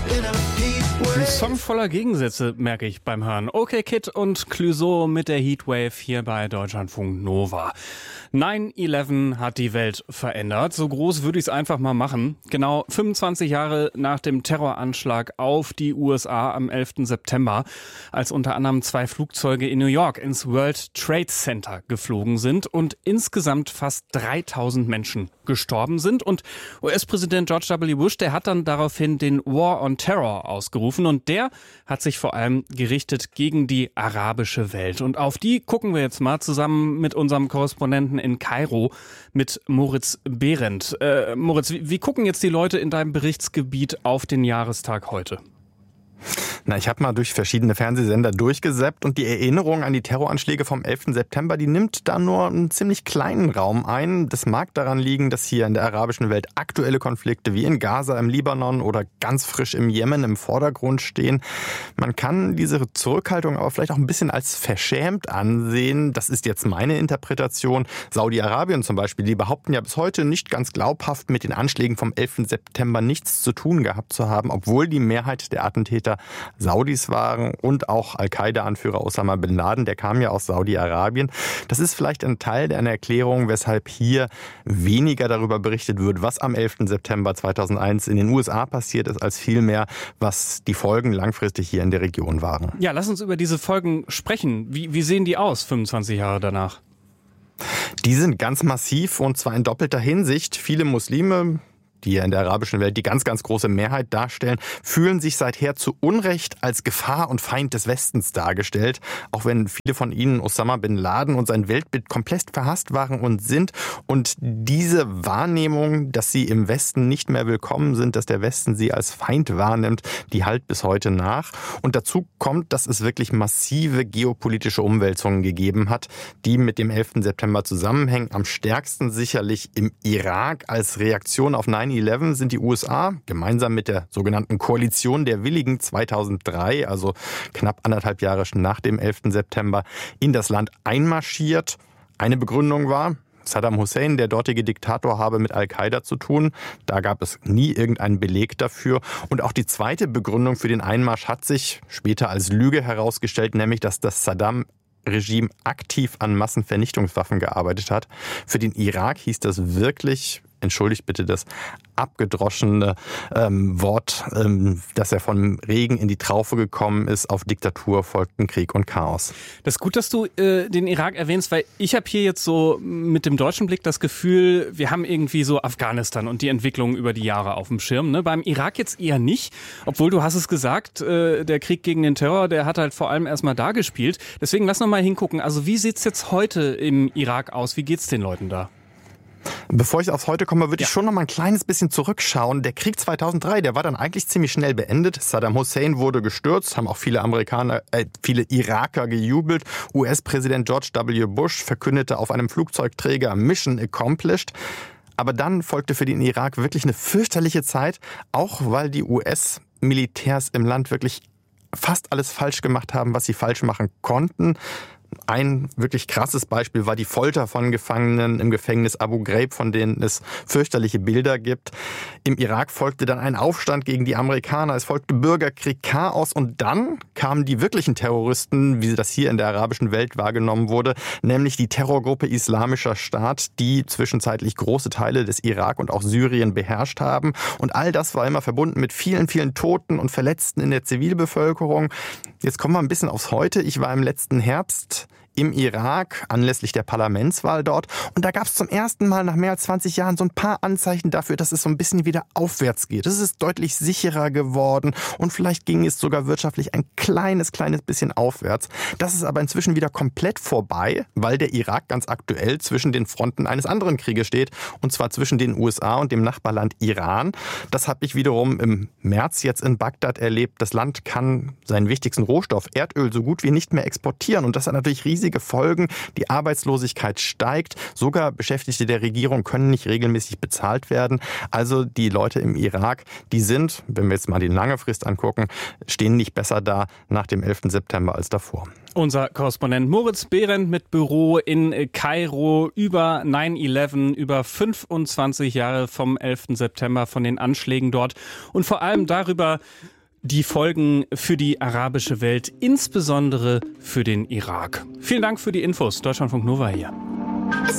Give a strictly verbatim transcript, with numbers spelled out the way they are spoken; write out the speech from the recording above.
Ein Song voller Gegensätze, merke ich beim Hören. Okay Kid und Clouseau mit der Heatwave hier bei Deutschlandfunk Nova. neun elf hat die Welt verändert. So groß würde ich es einfach mal machen. Genau fünfundzwanzig Jahre nach dem Terroranschlag auf die U S A am elften September, als unter anderem zwei Flugzeuge in New York ins World Trade Center geflogen sind und insgesamt fast dreitausend Menschen gestorben sind. Und U S-Präsident George W. Bush, der hat dann daraufhin den War on Terror ausgerufen und der hat sich vor allem gerichtet gegen die arabische Welt. Und auf die gucken wir jetzt mal zusammen mit unserem Korrespondenten in Kairo, mit Moritz Behrendt. Äh, Moritz, wie, wie gucken jetzt die Leute in deinem Berichtsgebiet auf den Jahrestag heute? Na, ich habe mal durch verschiedene Fernsehsender durchgesäppt und die Erinnerung an die Terroranschläge vom elften September, die nimmt da nur einen ziemlich kleinen Raum ein. Das mag daran liegen, dass hier in der arabischen Welt aktuelle Konflikte wie in Gaza, im Libanon oder ganz frisch im Jemen im Vordergrund stehen. Man kann diese Zurückhaltung aber vielleicht auch ein bisschen als verschämt ansehen. Das ist jetzt meine Interpretation. Saudi-Arabien zum Beispiel, die behaupten ja bis heute nicht ganz glaubhaft mit den Anschlägen vom elften September nichts zu tun gehabt zu haben, obwohl die Mehrheit der Attentäter Saudis waren und auch Al-Qaida-Anführer Osama Bin Laden, der kam ja aus Saudi-Arabien. Das ist vielleicht ein Teil einer Erklärung, weshalb hier weniger darüber berichtet wird, was am elften September zweitausendeins in den U S A passiert ist, als vielmehr, was die Folgen langfristig hier in der Region waren. Ja, lass uns über diese Folgen sprechen. Wie, wie sehen die aus, fünfundzwanzig Jahre danach? Die sind ganz massiv und zwar in doppelter Hinsicht. Viele Muslime, die ja in der arabischen Welt die ganz, ganz große Mehrheit darstellen, fühlen sich seither zu Unrecht als Gefahr und Feind des Westens dargestellt. Auch wenn viele von ihnen Osama Bin Laden und sein Weltbild komplett verhasst waren und sind. Und diese Wahrnehmung, dass sie im Westen nicht mehr willkommen sind, dass der Westen sie als Feind wahrnimmt, die hallt bis heute nach. Und dazu kommt, dass es wirklich massive geopolitische Umwälzungen gegeben hat, die mit dem elften September zusammenhängen. Am stärksten sicherlich im Irak als Reaktion auf neun elf sind die U S A gemeinsam mit der sogenannten Koalition der Willigen zweitausenddrei, also knapp anderthalb Jahre nach dem elften September, in das Land einmarschiert. Eine Begründung war, Saddam Hussein, der dortige Diktator, habe mit Al-Qaida zu tun. Da gab es nie irgendeinen Beleg dafür. Und auch die zweite Begründung für den Einmarsch hat sich später als Lüge herausgestellt, nämlich dass das Saddam Regime aktiv an Massenvernichtungswaffen gearbeitet hat. Für den Irak hieß das wirklich, entschuldigt bitte das abgedroschene ähm, Wort, ähm, dass er von Regen in die Traufe gekommen ist. Auf Diktatur folgten Krieg und Chaos. Das ist gut, dass du äh, den Irak erwähnst, weil ich habe hier jetzt so mit dem deutschen Blick das Gefühl, wir haben irgendwie so Afghanistan und die Entwicklung über die Jahre auf dem Schirm. Ne? Beim Irak jetzt eher nicht, obwohl du hast es gesagt, äh, der Krieg gegen den Terror, der hat halt vor allem erstmal da gespielt. Deswegen lass noch mal hingucken. Also wie sieht's jetzt heute im Irak aus? Wie geht's den Leuten da? Bevor ich aufs Heute komme, würde ja. ich schon noch mal ein kleines bisschen zurückschauen. Der Krieg zweitausenddrei, der war dann eigentlich ziemlich schnell beendet. Saddam Hussein wurde gestürzt, haben auch viele Amerikaner, äh, viele Iraker gejubelt. U S-Präsident George W. Bush verkündete auf einem Flugzeugträger Mission accomplished. Aber dann folgte für den Irak wirklich eine fürchterliche Zeit, auch weil die U S-Militärs im Land wirklich fast alles falsch gemacht haben, was sie falsch machen konnten. Ein wirklich krasses Beispiel war die Folter von Gefangenen im Gefängnis Abu Ghraib, von denen es fürchterliche Bilder gibt. Im Irak folgte dann ein Aufstand gegen die Amerikaner, es folgte Bürgerkrieg, Chaos und dann kamen die wirklichen Terroristen, wie das hier in der arabischen Welt wahrgenommen wurde, nämlich die Terrorgruppe Islamischer Staat, die zwischenzeitlich große Teile des Irak und auch Syrien beherrscht haben. Und all das war immer verbunden mit vielen, vielen Toten und Verletzten in der Zivilbevölkerung. Jetzt kommen wir ein bisschen aufs Heute. Ich war im letzten Herbst im Irak anlässlich der Parlamentswahl dort. Und da gab es zum ersten Mal nach mehr als zwanzig Jahren so ein paar Anzeichen dafür, dass es so ein bisschen wieder aufwärts geht. Es ist deutlich sicherer geworden und vielleicht ging es sogar wirtschaftlich ein kleines, kleines bisschen aufwärts. Das ist aber inzwischen wieder komplett vorbei, weil der Irak ganz aktuell zwischen den Fronten eines anderen Krieges steht, und zwar zwischen den U S A und dem Nachbarland Iran. Das habe ich wiederum im März jetzt in Bagdad erlebt. Das Land kann seinen wichtigsten Rohstoff, Erdöl, so gut wie nicht mehr exportieren und das hat natürlich riesige Folgen. Die Arbeitslosigkeit steigt. Sogar Beschäftigte der Regierung können nicht regelmäßig bezahlt werden. Also die Leute im Irak, die sind, wenn wir jetzt mal die lange Frist angucken, stehen nicht besser da nach dem elften September als davor. Unser Korrespondent Moritz Behrendt mit Büro in Kairo über neun elf, über fünfundzwanzig Jahre vom elften September, von den Anschlägen dort und vor allem darüber, die Folgen für die arabische Welt, insbesondere für den Irak. Vielen Dank für die Infos. Deutschlandfunk Nova hier.